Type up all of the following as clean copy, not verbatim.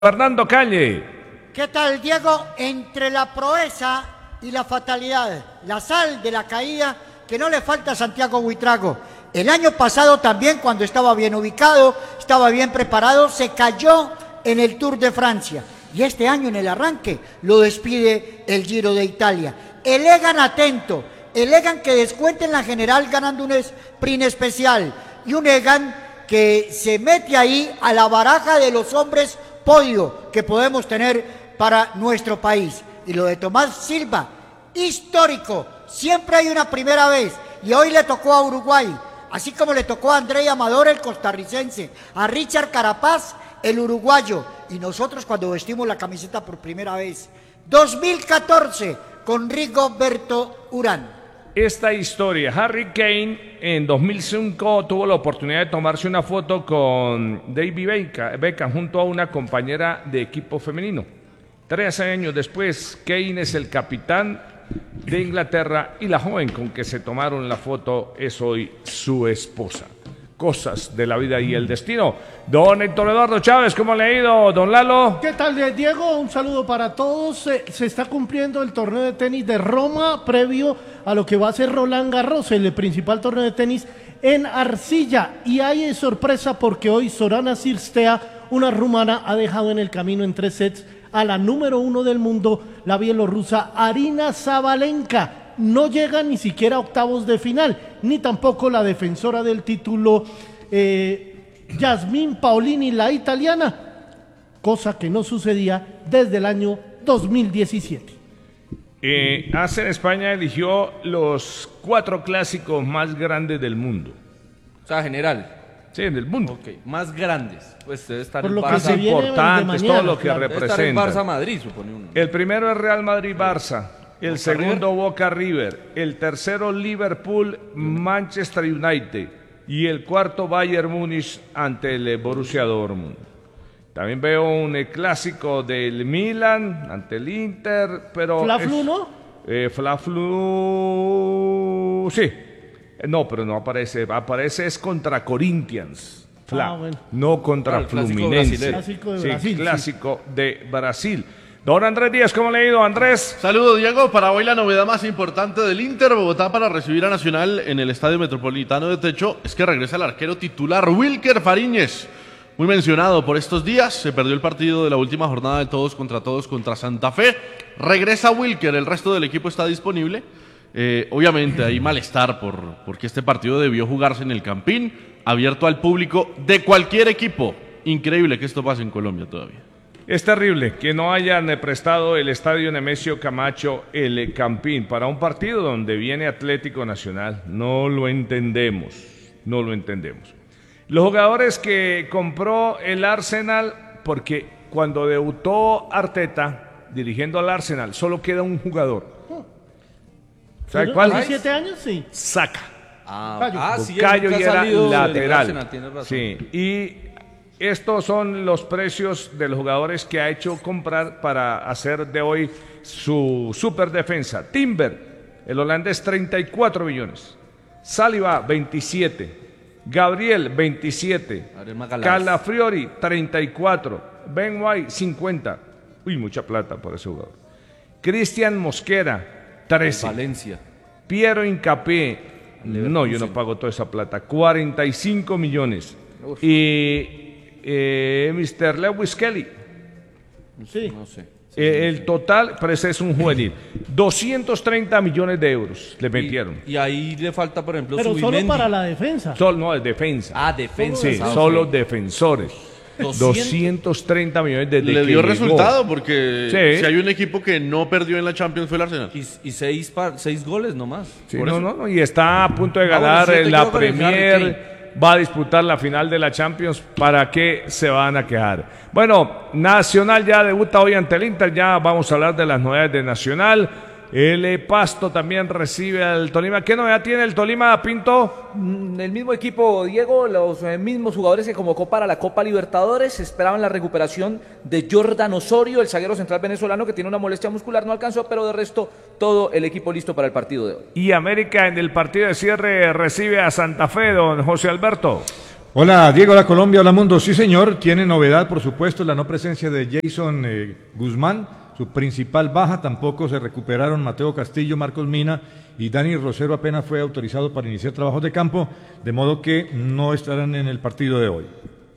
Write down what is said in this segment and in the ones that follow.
Fernando Calle. ¿Qué tal, Diego? Entre la proeza y la fatalidad, la sal de la caída que no le falta a Santiago Buitrago. El año pasado también, cuando estaba bien ubicado, estaba bien preparado, se cayó en el Tour de Francia. Y este año, en el arranque, lo despide el Giro de Italia. El Egan atento, el Egan que descuenta en la general ganando un sprint especial. Y un Egan que se mete ahí a la baraja de los hombres podio que podemos tener para nuestro país. Y lo de Tomás Silva, histórico, siempre hay una primera vez, y hoy le tocó a Uruguay, así como le tocó a André Amador, el costarricense, a Richard Carapaz, el uruguayo, y nosotros cuando vestimos la camiseta por primera vez, 2014, con Rigoberto Urán. Esta historia, Harry Kane en 2005 tuvo la oportunidad de tomarse una foto con David Beckham junto a una compañera de equipo femenino. 13 años después, Kane es el capitán de Inglaterra y la joven con que se tomaron la foto es hoy su esposa. Cosas de la vida y el destino. Don Héctor Eduardo Chávez, ¿cómo le ha ido, don Lalo? ¿Qué tal, Diego? Un saludo para todos. Se está cumpliendo el torneo de tenis de Roma previo a lo que va a ser Roland Garros, el principal torneo de tenis en arcilla. Y hay sorpresa porque hoy Sorana Cirstea, una rumana, ha dejado en el camino en 3 sets a la número 1 del mundo, la bielorrusa Arina Sabalenka. No llega ni siquiera a octavos de final, ni tampoco la defensora del título Yasmin Paolini, la italiana, cosa que no sucedía desde el año 2017. ACEN España eligió los 4 clásicos más grandes del mundo. O sea, general. Sí, del mundo. Okay. Más grandes. Pues debe estar por el lo que Barça. se viene Importantes, todo lo que claro. Debe estar el representa. Barça-Madrid, supone uno. El primero es Real Madrid-Barça. El segundo, River. Boca-River. El tercero, Liverpool-Manchester United. Y el cuarto, Bayern Múnich ante el Borussia Dortmund. También veo un clásico del Milan ante el Inter, pero... ¿Fla-Flu, no? Fla-Flu... Sí. No, pero no aparece. Aparece es contra Corinthians. Bueno. No contra el clásico Fluminense. Clásico de Sí, Brasil, clásico de Brasil. Don Andrés Díaz, ¿cómo le ha ido, Andrés? Saludos, Diego. Para hoy la novedad más importante del Inter Bogotá para recibir a Nacional en el Estadio Metropolitano de Techo es que regresa el arquero titular Wilker Fariñez, muy mencionado por estos días. Se perdió el partido de la última jornada de todos contra Santa Fe. Regresa Wilker, el resto del equipo está disponible. Obviamente hay malestar porque este partido debió jugarse en el Campín, abierto al público de cualquier equipo. Increíble que esto pase en Colombia todavía. Es terrible que no hayan prestado el estadio Nemesio Camacho, el Campín, para un partido donde viene Atlético Nacional. No lo entendemos, no lo entendemos. Los jugadores que compró el Arsenal, porque cuando debutó Arteta dirigiendo al Arsenal, solo queda un jugador. ¿Sabe cuál? 17 años, sí. Saka. Sí, Bukayo nunca y ha era salido del lateral. Arsenal, tienes razón. Sí, y estos son los precios de los jugadores que ha hecho comprar para hacer de hoy su super defensa. Timber, el holandés, 34 millones. Saliba, 27. Gabriel, 27. Calafiori, 34. Ben White, 50. Uy, mucha plata por ese jugador. Cristian Mosquera, 13. Valencia. Piero Hincapié, no, yo no pago toda esa plata, 45 millones. Uf. Y Mr. Lewis Kelly, Sí. No sé. el total, pero ese es un juvenil, 230 millones de euros le metieron. Y ahí le falta, por ejemplo, Pero solo Zubimendi. para la defensa. No, es defensa. Defensa. Sí, solo defensores. 230 millones desde Le que dio llegó. resultado porque Sí. si hay un equipo que no perdió en la Champions fue el Arsenal. Y 6 goles nomás. Sí, Por no, eso. no, y está a punto de bueno, ganar sí, te la quedo con el Harry Premier, va a disputar la final de la Champions. ¿Para qué se van a quejar? Bueno, Nacional ya debuta hoy ante el Inter, ya vamos a hablar de las novedades de Nacional. El Pasto también recibe al Tolima. ¿Qué novedad tiene el Tolima, Pinto? El mismo equipo, Diego, los mismos jugadores que convocó para la Copa Libertadores esperaban la recuperación de Jordan Osorio, el zaguero central venezolano que tiene una molestia muscular, no alcanzó, pero de resto todo el equipo listo para el partido de hoy. Y América en el partido de cierre recibe a Santa Fe, don José Alberto. Hola Diego, hola Colombia, hola mundo. Sí señor, tiene novedad por supuesto la no presencia de Jason Guzmán, su principal baja. Tampoco se recuperaron Mateo Castillo, Marcos Mina y Dani Rosero apenas fue autorizado para iniciar trabajos de campo, de modo que no estarán en el partido de hoy.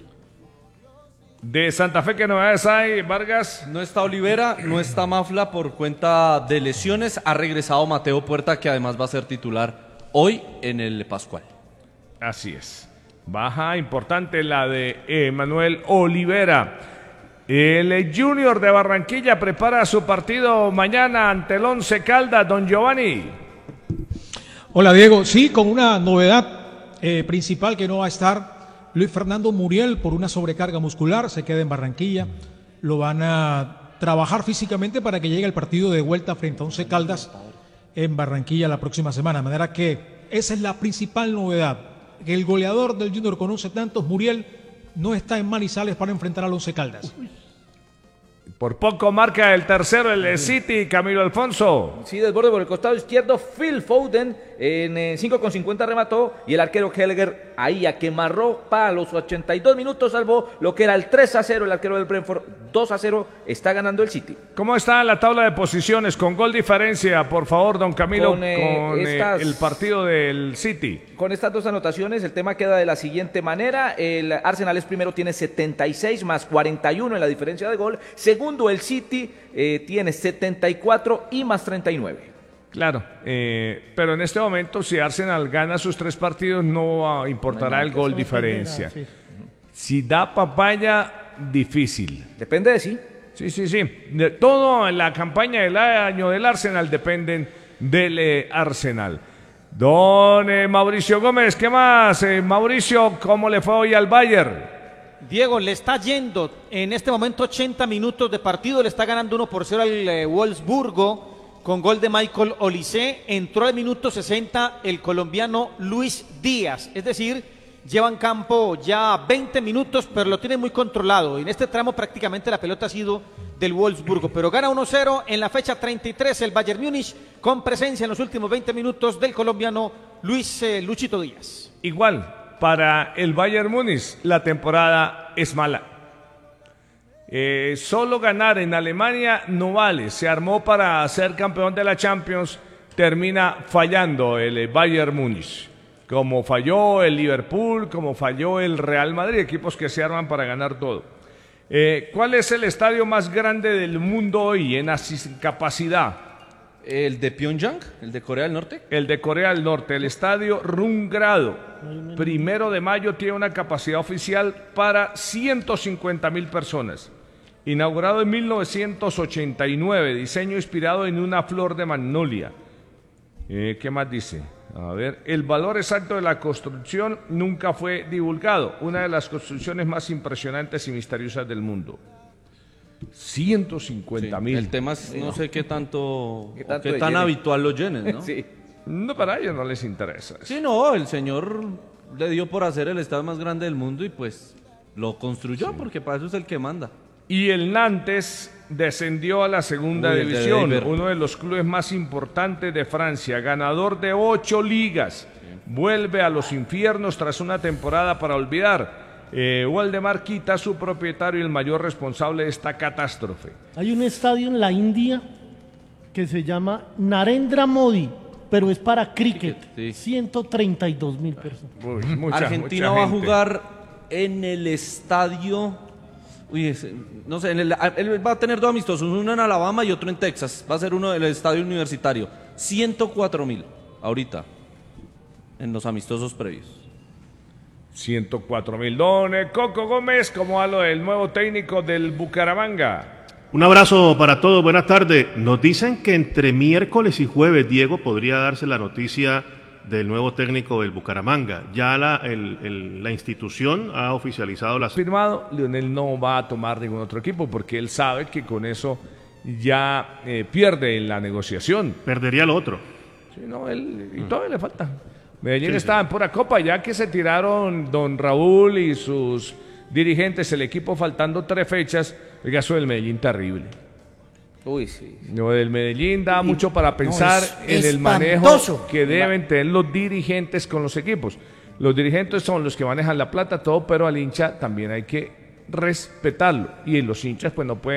De Santa Fe, ¿qué novedades hay, Vargas? No está Olivera, no está Mafla por cuenta de lesiones. Ha regresado Mateo Puerta, que además va a ser titular hoy en el Pascual. Así es. Baja importante la de Manuel Olivera. El Junior de Barranquilla prepara su partido mañana ante el Once Caldas, don Giovanni. Hola Diego, sí, con una novedad principal que no va a estar Luis Fernando Muriel por una sobrecarga muscular, se queda en Barranquilla, lo van a trabajar físicamente para que llegue el partido de vuelta frente a Once Caldas en Barranquilla la próxima semana, de manera que esa es la principal novedad, que el goleador del Junior con 11 tantos, Muriel, no está en Manizales para enfrentar al Once Caldas. Por poco marca el tercero el City, Camilo Alfonso. Sí, desborde por el costado izquierdo, Phil Foden en 5,50 remató y el arquero Helger ahí a quemarropa a los 82 minutos salvó lo que era el 3-0, el arquero del Brentford 2-0, está ganando el City. ¿Cómo está la tabla de posiciones? Con gol diferencia, por favor, don Camilo, con el partido del City. Con estas dos anotaciones, el tema queda de la siguiente manera. El Arsenal es primero, tiene 76 más 41 en la diferencia de gol. Segundo, el City tiene 74 y más 39. Claro, pero en este momento, si Arsenal gana sus 3 partidos, no importará el gol diferencia. Sí. Si da papaya, difícil. Depende de sí. Sí. De todo en la campaña del año del Arsenal dependen del Arsenal. Don Mauricio Gómez, ¿qué más? Mauricio, ¿cómo le fue hoy al Bayern? Diego, le está yendo en este momento 80 minutos de partido, le está ganando 1-0 al Wolfsburgo con gol de Michael Olise. Entró al minuto 60 el colombiano Luis Díaz, es decir, lleva en campo ya 20 minutos, pero lo tiene muy controlado. En este tramo prácticamente la pelota ha sido del Wolfsburgo, pero gana 1-0 en la fecha 33 el Bayern Múnich, con presencia en los últimos 20 minutos del colombiano Luchito Díaz. Igual, para el Bayern Múnich la temporada es mala. Solo ganar en Alemania no vale, se armó para ser campeón de la Champions, termina fallando el Bayern Múnich. Como falló el Liverpool, como falló el Real Madrid, equipos que se arman para ganar todo. ¿Cuál es el estadio más grande del mundo hoy en capacidad? ¿El de Pyongyang? ¿El de Corea del Norte? El de Corea del Norte, el estadio Rungrado. 1 de mayo tiene una capacidad oficial para 150.000 personas. Inaugurado en 1989, diseño inspirado en una flor de magnolia. ¿Qué más dice? A ver, el valor exacto de la construcción nunca fue divulgado. Una de las construcciones más impresionantes y misteriosas del mundo. 150.000. Sí, el tema es, no sé qué tan habitual lo llenen, ¿no? Sí. No, para ellos no les interesa. Sí, no, el señor le dio por hacer el estadio más grande del mundo y pues lo construyó porque para eso es el que manda. Y el Nantes descendió a la segunda división, uno de los clubes más importantes de Francia, ganador de 8 ligas, vuelve a los infiernos tras una temporada para olvidar. Waldemar Kita, su propietario y el mayor responsable de esta catástrofe. Hay un estadio en la India que se llama Narendra Modi, pero es para cricket, sí. 132.000 personas. Argentina va a jugar en el estadio... no sé, él va a tener 2 amistosos, uno en Alabama y otro en Texas. Va a ser uno del estadio universitario. 104.000 ahorita en los amistosos previos. 104.000. Don Coco Gómez, ¿cómo va lo del nuevo técnico del Bucaramanga? Un abrazo para todos, buenas tardes. Nos dicen que entre miércoles y jueves, Diego, podría darse la noticia del nuevo técnico del Bucaramanga. Ya la institución ha oficializado las... Firmado, Lionel no va a tomar ningún otro equipo porque él sabe que con eso ya pierde en la negociación. Perdería lo otro. Sí, no, y todavía le falta. Medellín estaba en pura copa, ya que se tiraron don Raúl y sus dirigentes, el equipo faltando 3 fechas, el caso del Medellín terrible. Uy, sí. Lo del Medellín da mucho para pensar en el manejo que deben tener los dirigentes con los equipos. Los dirigentes son los que manejan la plata, todo, pero al hincha también hay que respetarlo. Y los hinchas pues no pueden